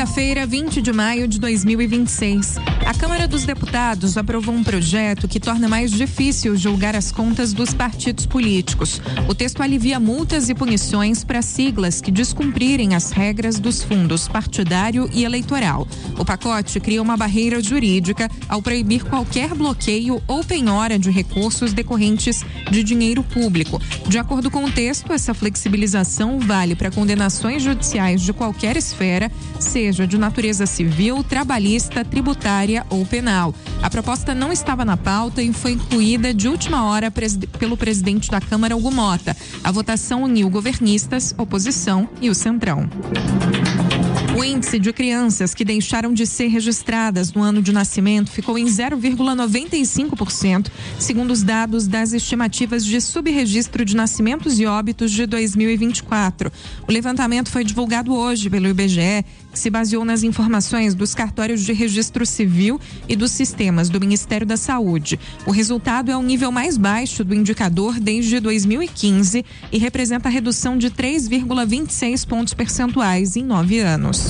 Quinta-feira, 20 de maio de 2026. A Câmara dos Deputados aprovou um projeto que torna mais difícil julgar as contas dos partidos políticos. O texto alivia multas e punições para siglas que descumprirem as regras dos fundos partidário e eleitoral. O pacote cria uma barreira jurídica ao proibir qualquer bloqueio ou penhora de recursos decorrentes de dinheiro público. De acordo com o texto, essa flexibilização vale para condenações judiciais de qualquer esfera, seja de natureza civil, trabalhista, tributária ou penal. A proposta não estava na pauta e foi incluída de última hora pelo presidente da Câmara, Hugo Mota. A votação uniu governistas, oposição e o Centrão. O índice de crianças que deixaram de ser registradas no ano de nascimento ficou em 0,95%, segundo os dados das estimativas de subregistro de nascimentos e óbitos de 2024. O levantamento foi divulgado hoje pelo IBGE, que se baseou nas informações dos cartórios de registro civil e dos sistemas do Ministério da Saúde. O resultado é o nível mais baixo do indicador desde 2015 e representa a redução de 3,26 pontos percentuais em 9 anos.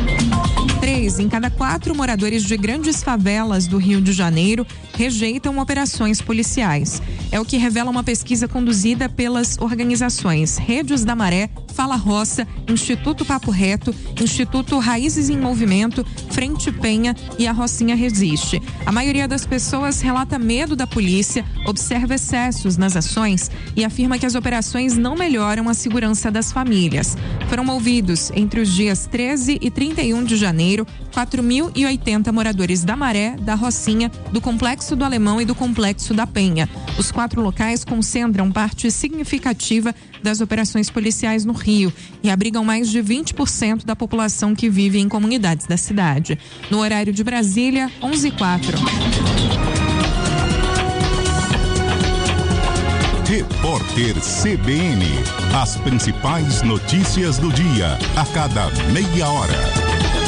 3 em cada 4 moradores de grandes favelas do Rio de Janeiro rejeitam operações policiais. É o que revela uma pesquisa conduzida pelas organizações Redes da Maré, Fala Roça, Instituto Papo Reto, Instituto Raízes em Movimento, Frente Penha e a Rocinha Resiste. A maioria das pessoas relata medo da polícia, observa excessos nas ações e afirma que as operações não melhoram a segurança das famílias. Foram ouvidos entre os dias 13 e 31 de janeiro 4.080 moradores da Maré, da Rocinha, do Complexo do Alemão e do Complexo da Penha. Os 4 locais concentram parte significativa das operações policiais no Rio e abrigam mais de 20% da população que vive em comunidades da cidade. No horário de Brasília, 11h04. Repórter CBN. As principais notícias do dia, a cada meia hora.